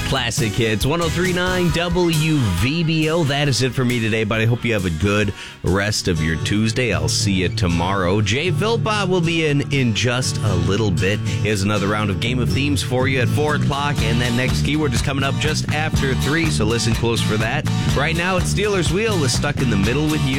Classic Hits, 103.9 WVBO. That is it for me today, but I hope you have a good rest of your Tuesday. I'll see you tomorrow. Jay Philpott will be in just a little bit. Here's another round of Game of Themes for you at 4 o'clock, and that next keyword is coming up just after 3, so listen close for that. Right now, it's Steelers Wheel with Stuck in the Middle with You.